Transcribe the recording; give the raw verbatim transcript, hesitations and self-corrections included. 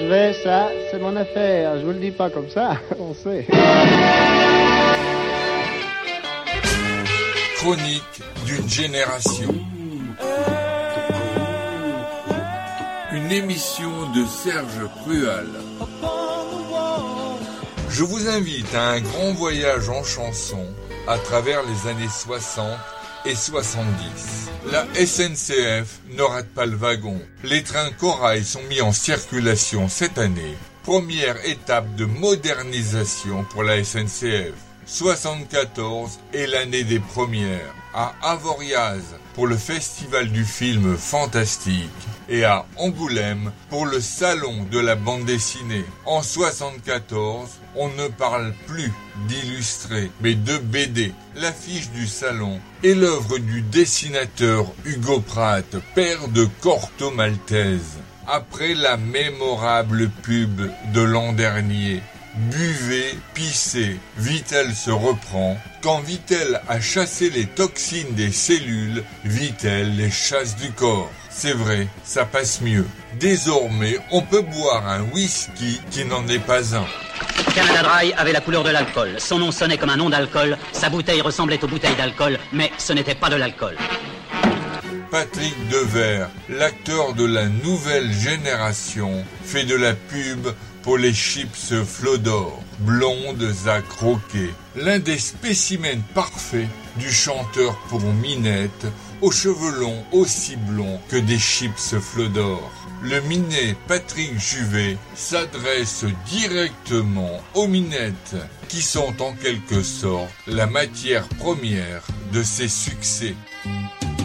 je vais, ça, c'est mon affaire. Je vous le dis pas comme ça, on sait. Chronique d'une génération. Une émission de Serge Crual. Je vous invite à un grand voyage en chanson à travers les années soixante et soixante-dix. La S N C F ne rate pas le wagon. Les trains Corail sont mis en circulation cette année. Première étape de modernisation pour la S N C F. soixante-quatorze est l'année des premières. À Avoriaz pour le festival du film fantastique et à Angoulême pour le salon de la bande dessinée. En soixante-quatorze, on ne parle plus d'illustrés, mais de B D. L'affiche du salon est l'œuvre du dessinateur Hugo Pratt, père de Corto Maltese. Après la mémorable pub de l'an dernier, buvez, pissez, Vittel se reprend. Quand Vittel a chassé les toxines des cellules, Vittel les chasse du corps. C'est vrai, ça passe mieux. Désormais, on peut boire un whisky qui n'en est pas un. Canada Dry avait la couleur de l'alcool. Son nom sonnait comme un nom d'alcool. Sa bouteille ressemblait aux bouteilles d'alcool, mais ce n'était pas de l'alcool. Patrick Devers, l'acteur de la nouvelle génération, fait de la pub pour les chips Flodor, blondes à croquer. L'un des spécimens parfaits du chanteur pour minette, aux cheveux longs aussi blonds que des chips Flodor. Le minet Patrick Juvet s'adresse directement aux minettes, qui sont en quelque sorte la matière première de ses succès.